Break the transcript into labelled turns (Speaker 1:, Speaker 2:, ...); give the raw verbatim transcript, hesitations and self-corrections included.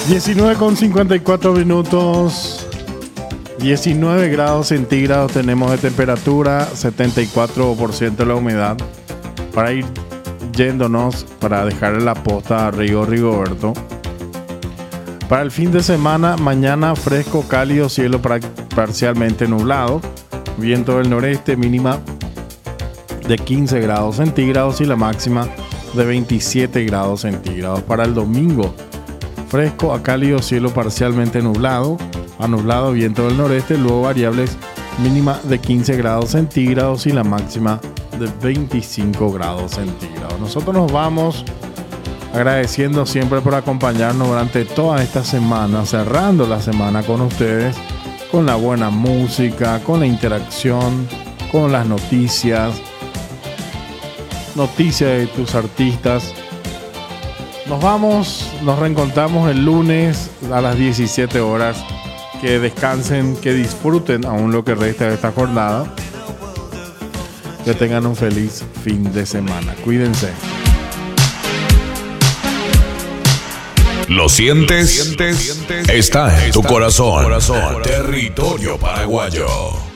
Speaker 1: diecinueve con cincuenta y cuatro minutos. diecinueve grados centígrados tenemos de temperatura, setenta y cuatro por ciento de la humedad. Para ir yéndonos, para dejarle la posta a Rigo Rigoberto. Para el fin de semana, mañana fresco, cálido, cielo pra- parcialmente nublado. Viento del noreste, mínima de quince grados centígrados y la máxima de veintisiete grados centígrados. Para el domingo, fresco a cálido, cielo parcialmente nublado. A nublado, viento del noreste, luego variables, mínima de quince grados centígrados y la máxima de veinticinco grados centígrados. Nosotros nos vamos agradeciendo siempre por acompañarnos durante toda esta semana, cerrando la semana con ustedes, con la buena música, con la interacción, con las noticias, noticias de tus artistas. Nos vamos, nos reencontramos el lunes a las diecisiete horas. Que descansen, que disfruten aún lo que resta de esta jornada. Que tengan un feliz fin de semana. Cuídense.
Speaker 2: ¿Lo sientes? Está en tu corazón. Territorio Paraguayo.